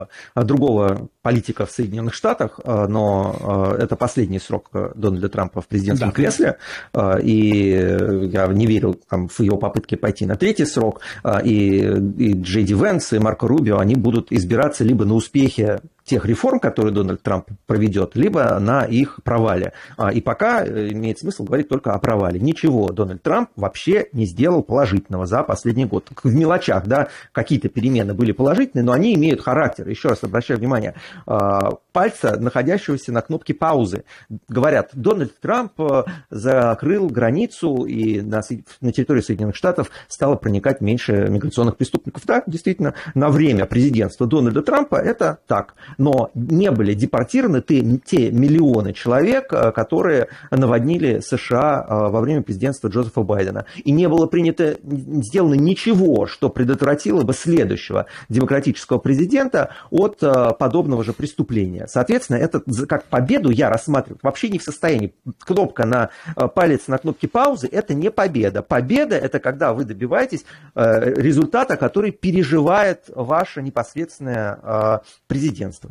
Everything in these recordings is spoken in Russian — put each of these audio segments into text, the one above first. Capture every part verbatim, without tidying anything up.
другого политика в Соединенных Штатах, но это последний срок Дональда Трампа в президентском да. кресле, и я не верил там, в его попытки пойти на третий срок, и, и Джей Ди Венс, и Марко Рубио, они будут избираться либо на успехе тех реформ, которые Дональд Трамп проведет, либо на их провале. И пока имеет смысл говорить только о провале. Ничего Дональд Трамп вообще не сделал положительного за последний год. В мелочах, да, какие-то перемены были положительные, но они имеют характер. Еще раз обращаю внимание, пальца, находящегося на кнопке паузы. Говорят, Дональд Трамп закрыл границу, и на, на территории Соединенных Штатов стало проникать меньше миграционных преступников. Да, действительно, на время президентства Дональда Трампа это так. Но не были депортированы те, те миллионы человек, которые наводнили США во время президентства Джозефа Байдена. И не было принято, сделано ничего, что предотвратило бы следующего демократического президента от подобного же преступления. Соответственно, это как победу я рассматриваю вообще не в состоянии. Кнопка на палец на кнопке паузы – это не победа. Победа – это когда вы добиваетесь результата, который переживает ваше непосредственное президентство.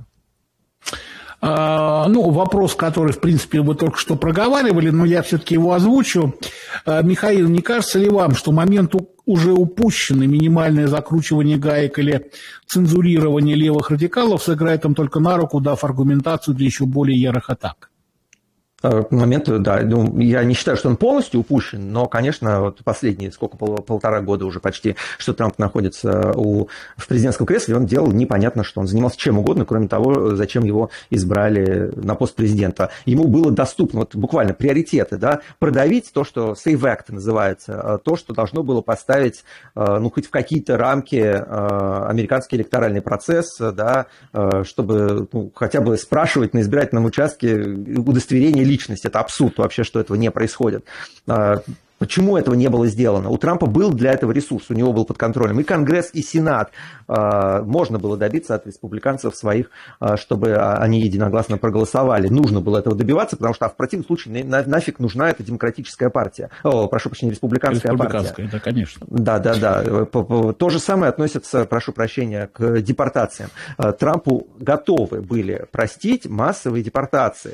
Uh, ну, вопрос, который, в принципе, вы только что проговаривали, но я все-таки его озвучу. Uh, Михаил, не кажется ли вам, что момент уже упущенный, минимальное закручивание гаек или цензурирование левых радикалов сыграет им только на руку, дав аргументацию для еще более ярых атак? Момент, да, ну, я не считаю, что он полностью упущен, но, конечно, вот последние сколько, пол, полтора года уже почти, что Трамп находится у, в президентском кресле, он делал непонятно что. Он занимался чем угодно, кроме того, зачем его избрали на пост президента. Ему было доступно, вот буквально приоритеты, да, продавить то, что Save Act называется, то, что должно было поставить, ну, хоть в какие-то рамки американский электоральный процесс, да, чтобы, ну, хотя бы спрашивать на избирательном участке удостоверение личность. Это абсурд вообще, что этого не происходит. Почему этого не было сделано? У Трампа был для этого ресурс, у него был под контролем и Конгресс, и Сенат. Можно было добиться от республиканцев своих, чтобы они единогласно проголосовали. Нужно было этого добиваться, потому что а в противном случае на, нафиг нужна эта демократическая партия. О, прошу прощения, республиканская, республиканская партия. Да, конечно. Да, да, да. То же самое относится, прошу прощения, к депортациям. Трампу готовы были простить массовые депортации.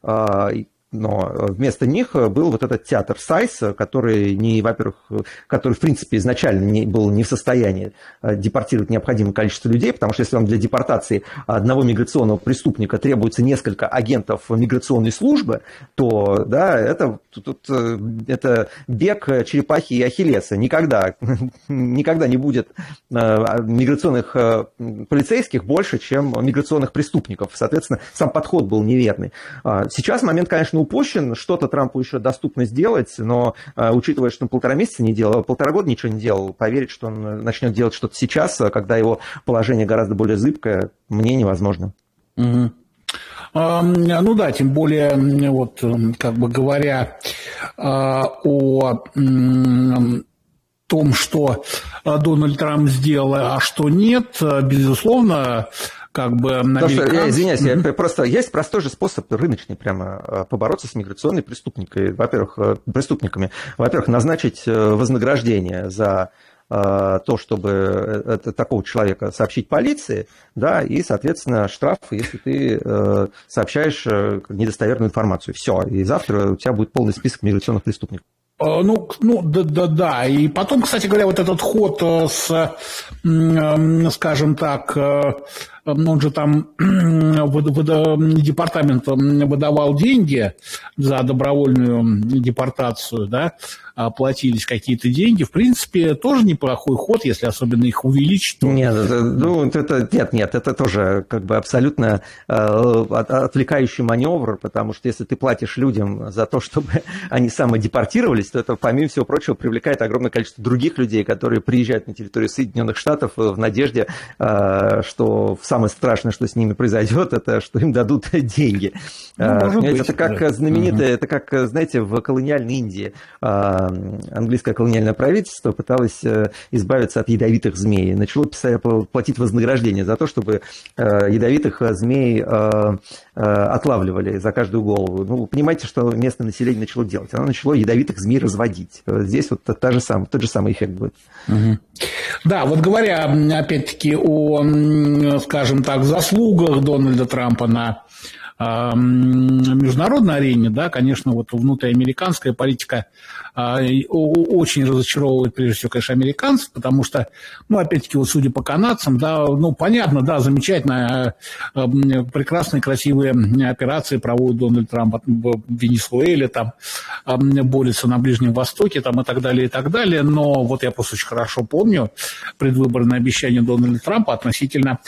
Но вместо них был вот этот театр Сайс, который, не, во-первых, который, в принципе, изначально не, был не в состоянии депортировать необходимое количество людей, потому что если вам для депортации одного миграционного преступника требуется несколько агентов миграционной службы, то да, это, тут, это бег черепахи и ахиллеса. Никогда, никогда не будет миграционных полицейских больше, чем миграционных преступников. Соответственно, сам подход был неверный. Сейчас момент, конечно, упущен, что-то Трампу еще доступно сделать, но э, учитывая, что он полтора месяца не делал, полтора года ничего не делал, поверить, что он начнет делать что-то сейчас, когда его положение гораздо более зыбкое, мне невозможно. Угу. А, ну да, тем более, вот, как бы говоря а, о том, что Дональд Трамп сделал, а что нет, безусловно, как бы американцы... Я извиняюсь, mm-hmm. я просто есть простой же способ рыночный прямо побороться с миграционной преступникой. Во-первых, преступниками. Во-первых, назначить вознаграждение за то, чтобы такого человека сообщить полиции, да, и, соответственно, штраф, если ты сообщаешь недостоверную информацию. Все, и завтра у тебя будет полный список миграционных преступников. Ну, ну да, да, да. И потом, кстати говоря, вот этот ход с, скажем так, он же там департамент выдавал деньги за добровольную депортацию, да, платились какие-то деньги. В принципе, тоже неплохой ход, если особенно их увеличить. То... Нет, ну, это, нет, нет, это тоже как бы абсолютно э, отвлекающий маневр, потому что если ты платишь людям за то, чтобы они самодепортировались, то это, помимо всего прочего, привлекает огромное количество других людей, которые приезжают на территорию Соединенных Штатов в надежде, э, что самое страшное, что с ними произойдет, это что им дадут деньги. Ну, быть, это как да. знаменитое, угу. это как, знаете, в колониальной Индии английское колониальное правительство пыталось избавиться от ядовитых змей. Начало платить вознаграждение за то, чтобы ядовитых змей отлавливали за каждую голову. Ну, вы понимаете, что местное население начало делать? Оно начало ядовитых змей разводить. Здесь вот та же самая, тот же самый эффект будет. Угу. Да, вот говоря, опять-таки, о, скажем так, заслугах Дональда Трампа на международной арене, да, конечно, вот внутриамериканская политика очень разочаровывает, прежде всего, конечно, американцев, потому что, ну, опять-таки, вот судя по канадцам, да, ну, понятно, да, замечательно, прекрасные, красивые операции проводит Дональд Трамп в Венесуэле, там, борется на Ближнем Востоке, там, и так далее, и так далее, но вот я просто очень хорошо помню предвыборное обещание Дональда Трампа относительно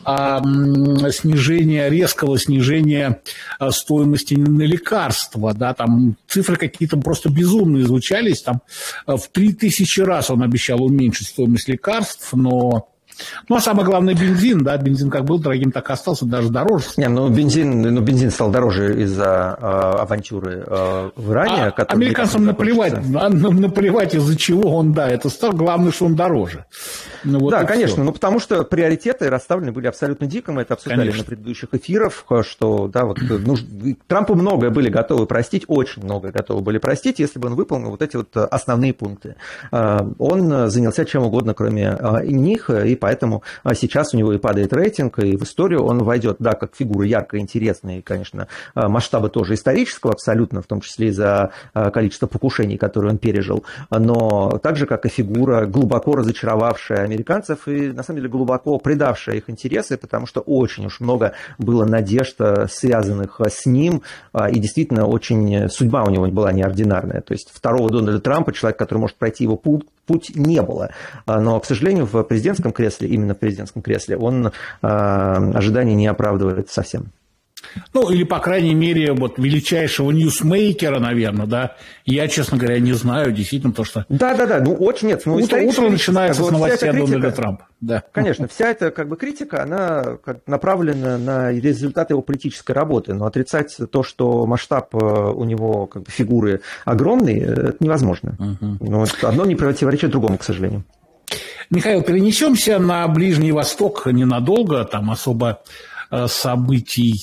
снижения, резкого снижения стоимости на лекарства, да, там цифры какие-то просто безумные звучались, там в три тысячи раз он обещал уменьшить стоимость лекарств, но... Ну, а самое главное, бензин, да, бензин как был дорогим, так и остался, даже дороже. Не, ну, бензин, ну, бензин стал дороже из-за э, авантюры э, в Иране. А американцам наплевать, наплевать, из-за чего он, да, это стало, главное, что он дороже. Ну, вот да, конечно, все. Ну, потому что приоритеты расставлены были абсолютно дико, мы это обсуждали конечно. на предыдущих эфирах, что, да, вот, ну, Трампу многое были готовы простить, очень многое готовы были простить, если бы он выполнил вот эти вот основные пункты. Он занялся чем угодно, кроме них, и поэтому сейчас у него и падает рейтинг, и в историю он войдет, да, как фигура яркая, интересная, и, конечно, масштаба тоже исторического абсолютно, в том числе из-за количества покушений, которые он пережил, но также как и фигура, глубоко разочаровавшая американцев и, на самом деле, глубоко предавшая их интересы, потому что очень уж много было надежд, связанных с ним, и действительно очень судьба у него была неординарная. То есть второго Дональда Трампа, человек, который может пройти его путь, путь не было. Но, к сожалению, в президентском кресле, именно в президентском кресле, он ожиданий не оправдывает совсем. Ну, или, по крайней мере, вот величайшего ньюсмейкера, наверное, да. Я, честно говоря, не знаю, действительно, то, что... Да-да-да, ну, очень нет. Ну, утро, утро начинается с новостей от Дональда Трампа. Да. Конечно, вся эта как бы критика, она направлена на результат его политической работы, но отрицать то, что масштаб у него как бы фигуры огромный, это невозможно. Угу. Но одно не противоречит другому, к сожалению. Михаил, перенесемся на Ближний Восток ненадолго, там особо событий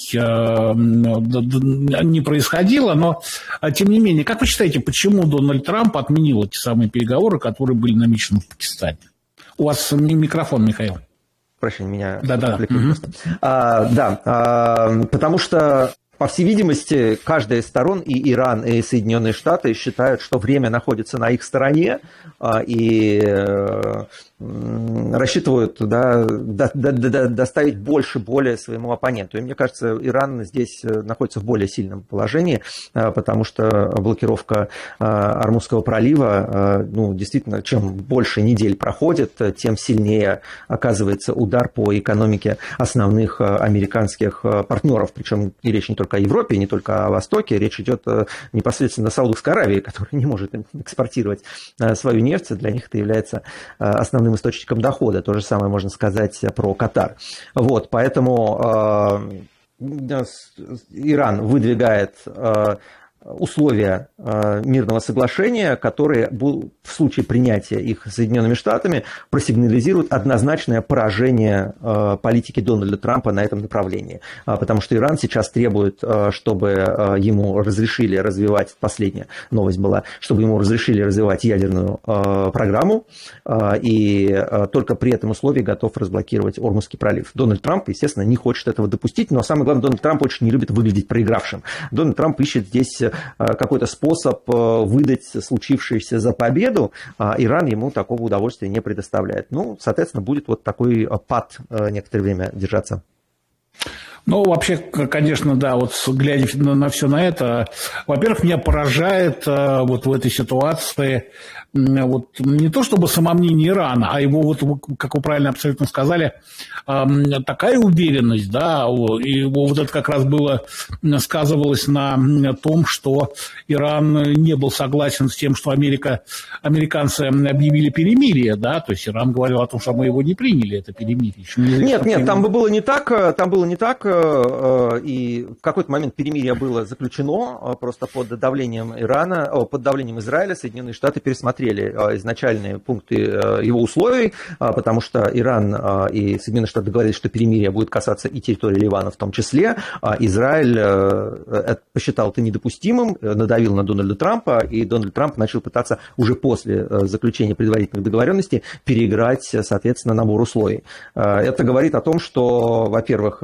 не происходило, но тем не менее, как вы считаете, почему Дональд Трамп отменил эти самые переговоры, которые были намечены в Пакистане? У вас микрофон, Михаил. Прощай, меня да, да. Угу. А, да, а, потому что, по всей видимости, каждая из сторон, и Иран, и Соединенные Штаты, считают, что время находится на их стороне, и рассчитывают, да, до, до, до, доставить больше боли своему оппоненту. И мне кажется, Иран здесь находится в более сильном положении, потому что блокировка Ормузского пролива, ну, действительно, чем больше недель проходит, тем сильнее оказывается удар по экономике основных американских партнеров. Причем и речь не только о Европе, не только о Востоке, речь идет непосредственно о Саудовской Аравии, которая не может экспортировать свою нефть. Для них это является основным источником дохода. То же самое можно сказать про Катар. Вот, поэтому э, Иран выдвигает э, условия э, мирного соглашения, которые в случае принятия их Соединенными Штатами просигнализируют однозначное поражение э, политики Дональда Трампа на этом направлении. А, потому что Иран сейчас требует, э, чтобы э, ему разрешили развивать, последняя новость была, чтобы ему разрешили развивать ядерную э, программу, э, и э, только при этом условии готов разблокировать Ормузский пролив. Дональд Трамп, естественно, не хочет этого допустить, но самое главное, Дональд Трамп очень не любит выглядеть проигравшим. Дональд Трамп ищет здесь какой-то способ выдать случившееся за победу, а Иран ему такого удовольствия не предоставляет. Ну, соответственно, будет вот такой пад некоторое время держаться. Ну, вообще, конечно, да, вот глядя на, на все на это, во-первых, меня поражает вот в этой ситуации вот не то чтобы самомнение Ирана, а его, вот, как вы правильно абсолютно сказали, такая уверенность, да, и его вот это как раз было, сказывалось на том, что Иран не был согласен с тем, что Америка, американцы объявили перемирие, да, то есть Иран говорил о том, что мы его не приняли, это перемирие. Не нет, нет, там бы было не так, там было не так, и в какой-то момент перемирие было заключено, просто под давлением Ирана, под давлением Израиля Соединенные Штаты пересмотрели изначальные пункты его условий, потому что Иран и Соединенные Штаты договорились, что перемирие будет касаться и территории Ливана в том числе. Израиль посчитал это недопустимым, надавил на Дональда Трампа, и Дональд Трамп начал пытаться уже после заключения предварительных договоренностей переиграть, соответственно, набор условий. Это говорит о том, что, во-первых,